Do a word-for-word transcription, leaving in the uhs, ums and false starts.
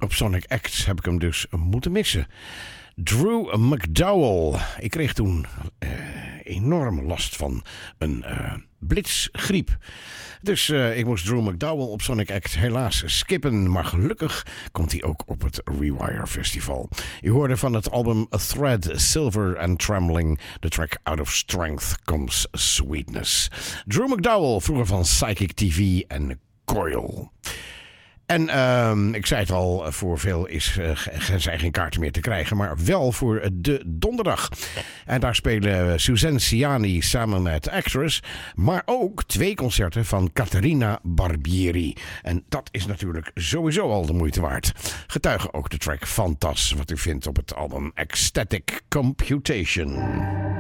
Op Sonic Acts heb ik hem dus moeten missen. Drew McDowell. Ik kreeg toen uh, enorm last van een uh, blitzgriep. Dus uh, ik moest Drew McDowell op Sonic Act helaas skippen. Maar gelukkig komt hij ook op het Rewire Festival. Je hoorde van het album A Thread, Silver and Trembling. De track Out of Strength Comes Sweetness. Drew McDowell, vroeger van Psychic T V en Coil. En uh, ik zei het al, voor veel is, uh, zijn geen kaarten meer te krijgen, maar wel voor de donderdag. En daar spelen Suzanne Ciani samen met Actress, maar ook twee concerten van Caterina Barbieri. En dat is natuurlijk sowieso al de moeite waard. Getuige ook de track Fantas, wat u vindt op het album Ecstatic Computation.